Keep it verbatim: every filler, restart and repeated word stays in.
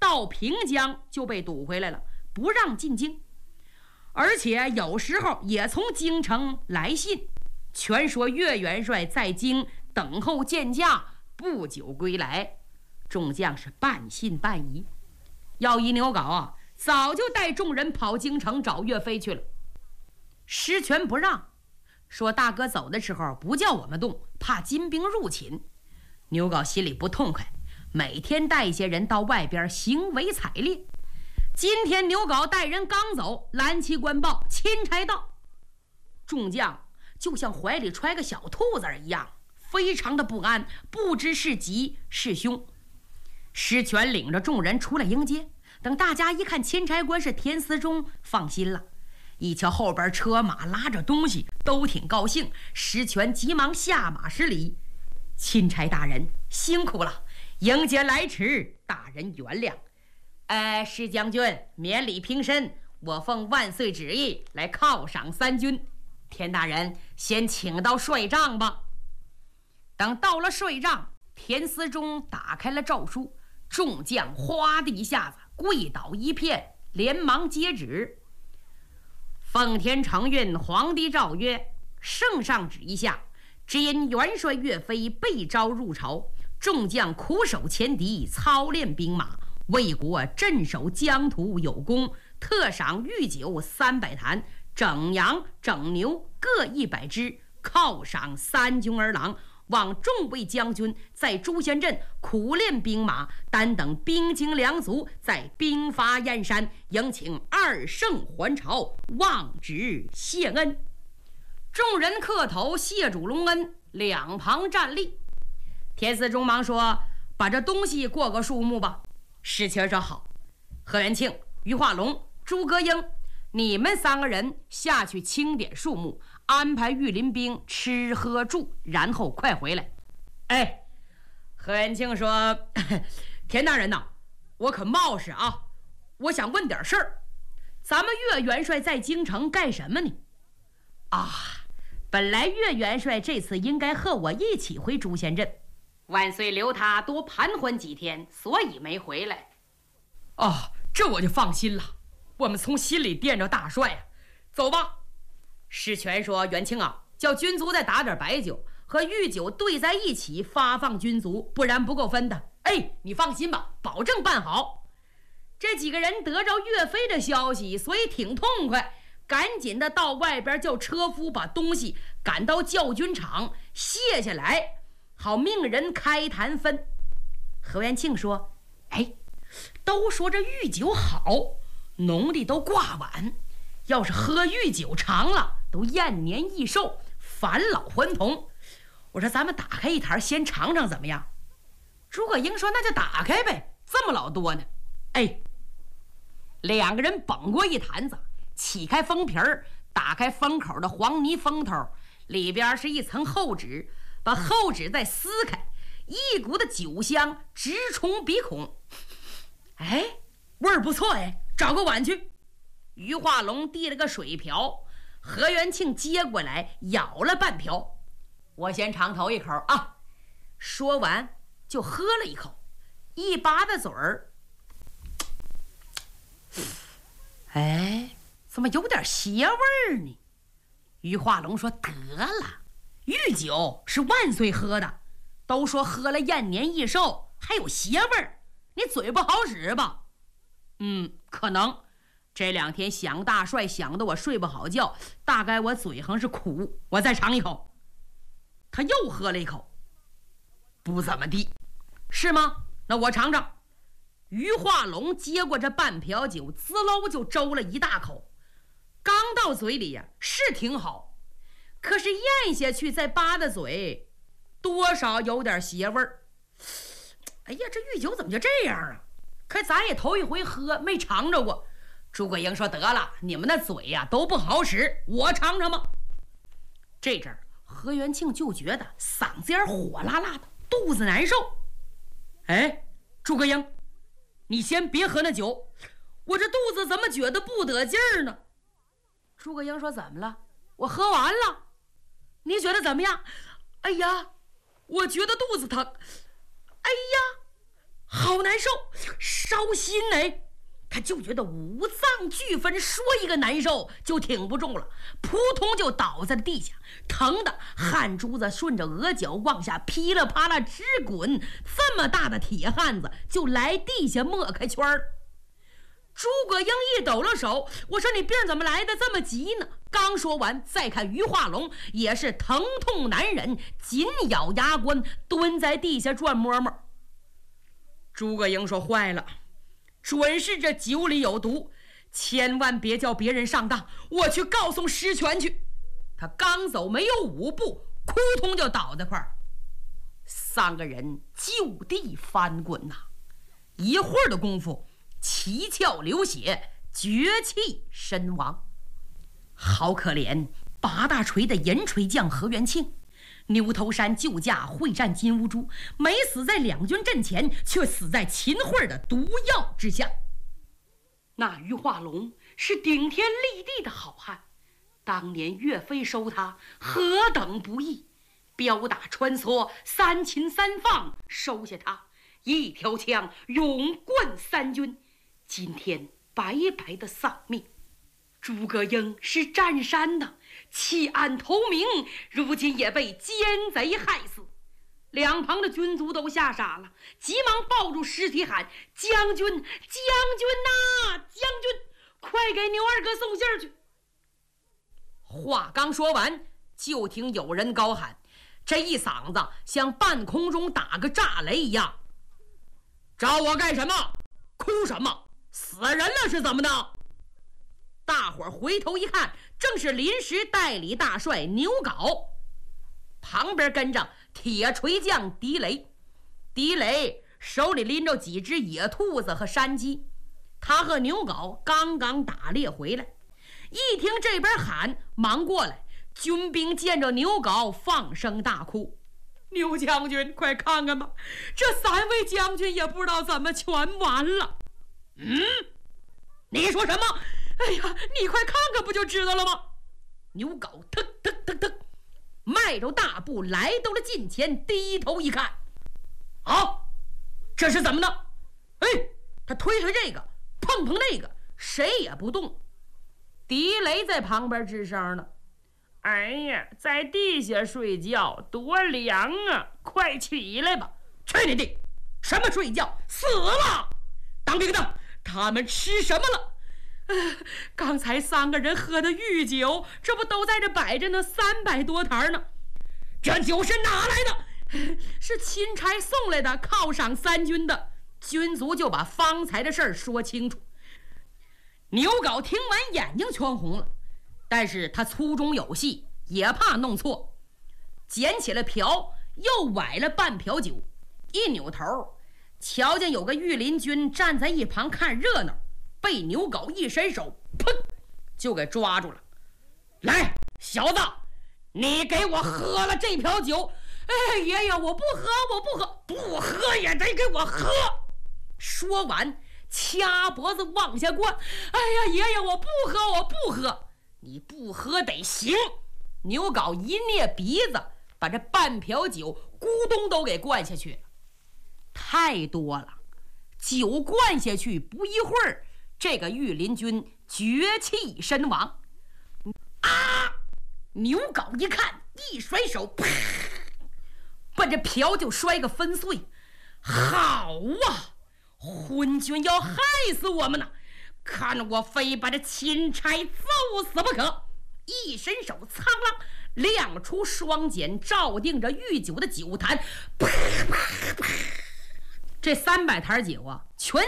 到平江就被堵回来了，不让进京。而且有时候也从京城来信，全说岳元帅在京等候见驾，不久归来。众将是半信半疑。要依牛皋啊，早就带众人跑京城找岳飞去了。施权不让，说大哥走的时候不叫我们动，怕金兵入侵。牛皋心里不痛快，每天带一些人到外边行为采猎。今天牛皋带人刚走，蓝旗官报钦差到，众将就像怀里揣个小兔子一样，非常的不安，不知是吉是凶。施权领着众人出来迎接，等大家一看钦差官是田思中，放心了。一瞧后边车马拉着东西，都挺高兴。施权急忙下马施礼：“钦差大人辛苦了，迎接来迟，大人原谅。呃，施将军免礼平身，我奉万岁旨意来犒赏三军。田大人先请到帅帐吧。”等到了帅帐，田思中打开了诏书，众将哗的一下子跪倒一片，连忙接旨。奉天承运皇帝诏曰：圣上旨意下，只因元帅岳飞被召入朝，众将苦守前敌，操练兵马，为国镇守疆土有功，特赏御酒三百坛，整羊整牛各一百只，犒赏三军儿郎。望众位将军在朱仙镇苦练兵马，单等兵精粮足，在兵发燕山，迎请二圣还朝，望旨谢恩。众人磕头谢主隆恩，两旁站立。田思中忙说：“把这东西过个数目吧。”施权说：“好。”何元庆、于化龙、诸葛英，你们三个人下去清点数目，安排御林兵吃喝住，然后快回来。哎，何元庆说：“田大人呐，我可冒失啊，我想问点事儿。咱们岳元帅在京城干什么呢？”啊，本来岳元帅这次应该和我一起回朱仙镇，万岁留他多盘桓几天，所以没回来。哦，这我就放心了，我们从心里惦着大帅啊。走吧。施权说：“元庆啊，叫军卒再打点白酒和御酒兑在一起发放军卒，不然不够分的。哎，你放心吧，保证办好。”这几个人得着岳飞的消息，所以挺痛快，赶紧的到外边叫车夫把东西赶到教军场卸下来，好命人开坛分。何元庆说：“哎，都说这御酒好，农历都挂碗，要是喝御酒长了，都延年益寿，返老还童。我说咱们打开一坛先尝尝怎么样？”诸葛英说：“那就打开呗，这么老多呢。”哎，两个人捧过一坛子，起开封皮儿，打开封口的黄泥封头，里边是一层厚纸，把厚纸再撕开，一股的酒香直冲鼻孔。哎，味儿不错哎，找个碗去。于化龙递了个水瓢，何元庆接过来舀了半瓢。我先尝头一口啊。说完就喝了一口，一拔的嘴儿，哎，怎么有点邪味儿呢？于化龙说：“得了，御酒是万岁喝的，都说喝了延年益寿，还有邪味儿，你嘴不好使吧？”嗯，可能这两天想大帅想得我睡不好觉，大概我嘴横是苦。我再尝一口。他又喝了一口，不怎么地，是吗？那我尝尝。于化龙接过这半瓢酒，滋喽就周了一大口，刚到嘴里呀、啊，是挺好，可是咽下去再扒的嘴，多少有点邪味儿。哎呀，这御酒怎么就这样啊？可咱也头一回喝，没尝着过。诸葛英说：“得了，你们那嘴呀、啊、都不好使，我尝尝吧。”这阵儿何元庆就觉得嗓子眼火辣辣的，肚子难受。哎，诸葛英，你先别喝那酒，我这肚子怎么觉得不得劲儿呢？诸葛英说：“怎么了？我喝完了，你觉得怎么样？”哎呀，我觉得肚子疼。哎呀， 好难受，烧心哎！他就觉得五脏俱焚，说一个难受就挺不住了，扑通就倒在了地下，疼的汗珠子顺着额角往下噼里啪啦直滚，这么大的铁汉子就来地下抹开圈儿。诸葛英一抖了手，我说你病怎么来的这么急呢？刚说完，再看于化龙也是疼痛难忍，紧咬牙关，蹲在地下转摸摸。诸葛英说坏了，准是这酒里有毒，千万别叫别人上当，我去告诉石泉去。他刚走没有五步，扑通就倒在块儿。三个人就地翻滚呐、啊，一会儿的功夫，七窍流血，绝气身亡。好可怜八大锤的银锤将何元庆，牛头山救驾会战金乌珠，没死在两军阵前，却死在秦桧的毒药之下。那于化龙是顶天立地的好汉，当年岳飞收他何等不易，镖打穿梭，三擒三放，收下他一条枪，勇冠三军。今天白白的丧命。诸葛英是占山的，弃暗投明，如今也被奸贼害死。两旁的军卒都吓傻了，急忙抱住尸体喊：将军，将军呐、啊，将军，快给牛二哥送信儿去。话刚说完，就听有人高喊，这一嗓子像半空中打个炸雷一样：找我干什么？哭什么？死人了是怎么的？大伙儿回头一看，正是临时代理大帅牛皋，旁边跟着铁锤将狄雷。狄雷手里拎着几只野兔子和山鸡，他和牛皋刚刚打猎回来，一听这边喊，忙过来。军兵见着牛皋，放声大哭：牛将军，快看看吧，这三位将军也不知道怎么全完了。嗯，你说什么？哎呀，你快看看不就知道了吗？牛皋腾腾腾腾迈着大步来到了近前，低头一看，啊，这是怎么的？哎，他推推这个，碰碰那个，谁也不动。狄雷在旁边吱声呢：哎呀，在地下睡觉多凉啊，快起来吧。去你的，什么睡觉？死了！当兵的，他们吃什么了？呃，刚才三个人喝的御酒，这不都在这摆着呢，三百多坛呢。这酒是哪来的？是钦差送来的，犒赏三军的。军卒就把方才的事儿说清楚。牛皋听完眼睛全红了，但是他粗中有细，也怕弄错，捡起了瓢，又崴了半瓢酒，一扭头瞧见有个御林军站在一旁看热闹，被牛皋一伸手，砰，就给抓住了。来，小子，你给我喝了这瓢酒。哎，爷爷，我不喝，我不喝，不喝也得给我喝。说完，掐脖子往下灌。哎呀，爷爷，我不喝，我不喝。你不喝得行。牛皋一捏鼻子，把这半瓢酒咕咚都给灌下去了。太多了，酒灌下去不一会儿，这个御林军绝气身亡。啊！牛皋一看，一甩手，啪，把这瓢就摔个粉碎。好啊，昏君要害死我们呢，看我非把这钦差揍死不可。一伸手，苍啷亮出双锏，照定着御酒的酒坛，啪啪啪，这三百坛酒啊，全